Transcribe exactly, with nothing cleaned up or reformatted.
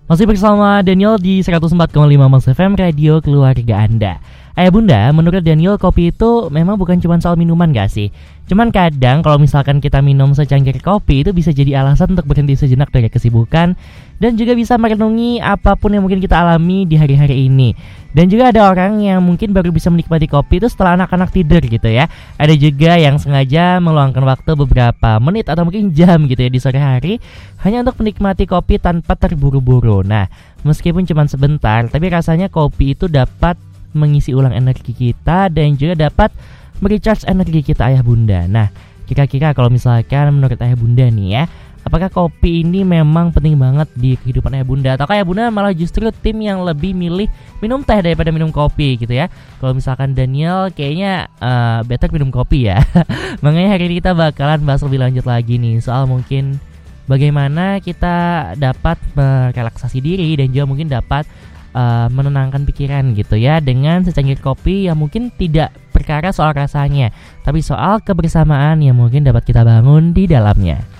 Masih bersama Daniel di seratus empat koma lima Mas F M, radio keluarga Anda. Ayah bunda, menurut Daniel kopi itu memang bukan cuma soal minuman gak sih? Cuman kadang kalau misalkan kita minum secangkir kopi itu bisa jadi alasan untuk berhenti sejenak dari kesibukan dan juga bisa merenungi apapun yang mungkin kita alami di hari-hari ini. Dan juga ada orang yang mungkin baru bisa menikmati kopi itu setelah anak-anak tidur gitu ya. Ada juga yang sengaja meluangkan waktu beberapa menit atau mungkin jam gitu ya di sore hari hanya untuk menikmati kopi tanpa terburu-buru. Nah, meskipun cuma sebentar, tapi rasanya kopi itu dapat mengisi ulang energi kita dan juga dapat merecharge energi kita ayah bunda. Nah, kira-kira kalau misalkan menurut ayah bunda nih ya, apakah kopi ini memang penting banget di kehidupan ayah bunda, atau ayah bunda malah justru tim yang lebih milih minum teh daripada minum kopi gitu ya? Kalau misalkan Daniel kayaknya uh, better minum kopi ya. Makanya hari ini kita bakalan bahas lebih lanjut lagi nih soal mungkin bagaimana kita dapat merelaksasi diri dan juga mungkin dapat Uh, menenangkan pikiran gitu ya dengan secangkir kopi yang mungkin tidak perkara soal rasanya, tapi soal kebersamaan yang mungkin dapat kita bangun di dalamnya.